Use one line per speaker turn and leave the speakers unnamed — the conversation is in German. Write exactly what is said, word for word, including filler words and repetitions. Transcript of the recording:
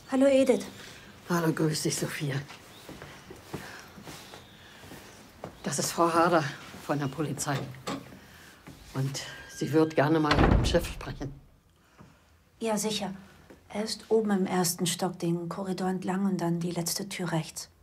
Hallo Edith.
Hallo, grüß dich, Sophia. Das ist Frau Harder von der Polizei. Und sie wird gerne mal mit dem Chef sprechen.
Ja, sicher. Er ist oben im ersten Stock, den Korridor entlang und dann die letzte Tür rechts.